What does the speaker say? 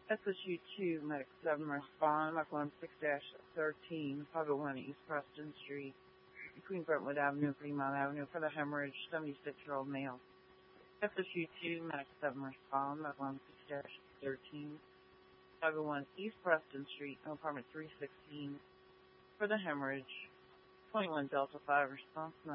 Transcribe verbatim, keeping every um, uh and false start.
S S U two, Medic seven, respond, Medical one six thirteen, five oh one East Preston Street, between Brentwood Avenue and Fremont Avenue, for the hemorrhage, seventy-six-year-old male. S S U two, Medic seven, respond, Medical one six thirteen, five oh one East Preston Street, apartment three sixteen, for the hemorrhage, twenty-one Delta five, response